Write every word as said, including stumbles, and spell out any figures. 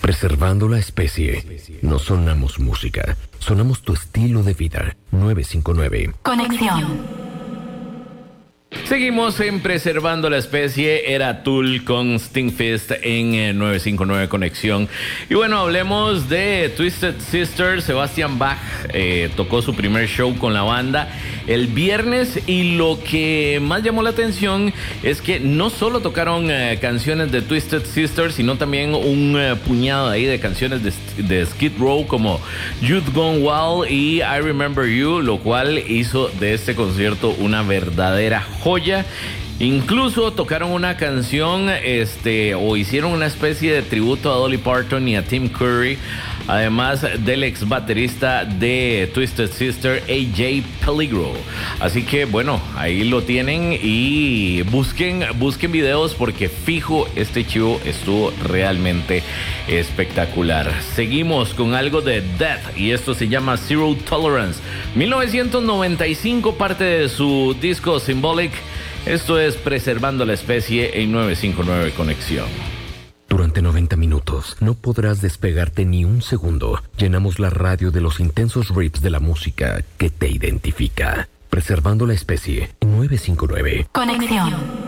Preservando la especie. No sonamos música, sonamos tu estilo de vida. nueve cinco nueve. Conexión. Seguimos en Preservando la Especie. Era Tool con Stinkfist en eh, nueve cinco nueve Conexión. Y bueno, hablemos de Twisted Sister. Sebastian Bach eh, tocó su primer show con la banda el viernes, y lo que más llamó la atención es que no solo tocaron eh, canciones de Twisted Sister, sino también un eh, puñado ahí de canciones de, de Skid Row, como Youth Gone Wild y I Remember You, lo cual hizo de este concierto una verdadera joya. Incluso tocaron una canción, este, o hicieron una especie de tributo a Dolly Parton y a Tim Curry, además del ex baterista de Twisted Sister, A J Peligro. Así que bueno, ahí lo tienen, y busquen, busquen videos, porque fijo, este chivo estuvo realmente espectacular. Seguimos con algo de Death, y esto se llama Zero Tolerance, mil novecientos noventa y cinco, parte de su disco Symbolic. Esto es Preservando la Especie en nueve cinco nueve Conexión. Durante noventa minutos no podrás despegarte ni un segundo. Llenamos la radio de los intensos riffs de la música que te identifica. Preservando la Especie en nueve cinco nueve. Conexión.